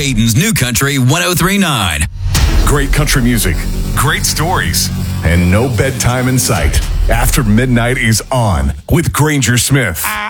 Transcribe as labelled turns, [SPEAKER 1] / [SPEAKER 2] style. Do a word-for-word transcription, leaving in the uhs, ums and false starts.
[SPEAKER 1] Hayden's New Country one oh three point nine.
[SPEAKER 2] Great country music, great stories, and no bedtime in sight. After Midnight is on with Granger Smith.